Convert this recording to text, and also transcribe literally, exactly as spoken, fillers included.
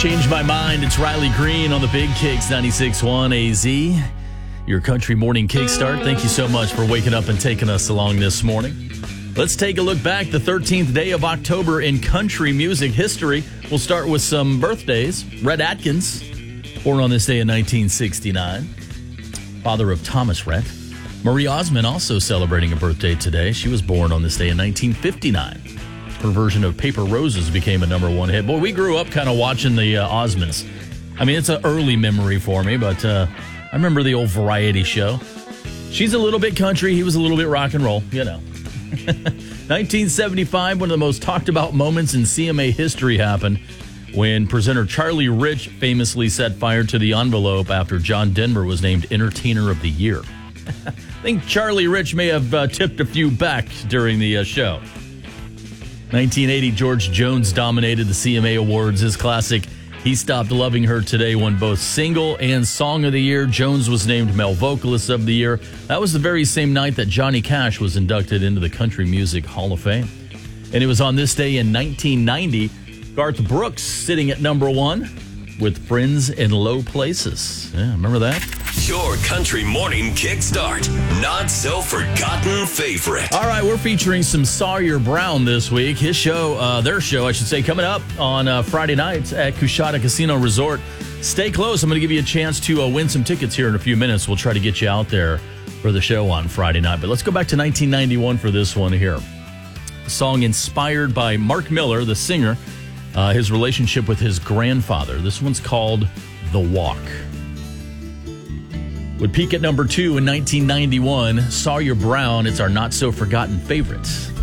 Changed My Mind. It's Riley Green on the Big Kicks ninety-six point one A Z. Your country morning kickstart. Thank you so much for waking up and taking us along this morning. Let's take a look back. The thirteenth day of October in country music history. We'll start with some birthdays. Rhett Atkins, born on this day in nineteen sixty-nine. Father of Thomas Rhett. Marie Osmond also celebrating a birthday today. She was born on this day in nineteen fifty-nine. Her version of Paper Roses became a number one hit. Boy, we grew up kind of watching the uh, Osmonds. I mean, it's an early memory for me, but uh, I remember the old variety show. She's a little bit country. He was a little bit rock and roll, you know. nineteen seventy-five, one of the most talked about moments in C M A history happened when presenter Charlie Rich famously set fire to the envelope after John Denver was named Entertainer of the Year. I think Charlie Rich may have uh, tipped a few back during the uh, show. nineteen eighty, George Jones dominated the C M A Awards. His classic, He Stopped Loving Her Today, won both Single and Song of the Year. Jones was named Male Vocalist of the Year. That was the very same night that Johnny Cash was inducted into the Country Music Hall of Fame. And it was on this day in nineteen ninety, Garth Brooks sitting at number one with Friends in Low Places. Yeah, remember that? Your country morning kickstart. Not so forgotten favorite. All right, we're featuring some Sawyer Brown this week. His show, uh, their show, I should say, coming up on uh, Friday nights at Coushatta Casino Resort. Stay close. I'm going to give you a chance to uh, win some tickets here in a few minutes. We'll try to get you out there for the show on Friday night. But let's go back to nineteen ninety-one for this one here. A song inspired by Mark Miller, the singer, uh, his relationship with his grandfather. This one's called The Walk. Would peak at number two in nineteen ninety-one. Sawyer Brown, it's our not-so-forgotten favorite.